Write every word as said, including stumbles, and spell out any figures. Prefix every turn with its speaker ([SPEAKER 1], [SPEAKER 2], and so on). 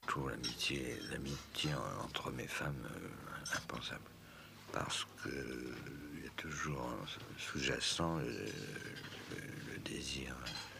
[SPEAKER 1] toujours l'amitié, l'amitié entre hommes et femmes euh, impensable. Parce que il y a toujours sous-jacent le, le, le désir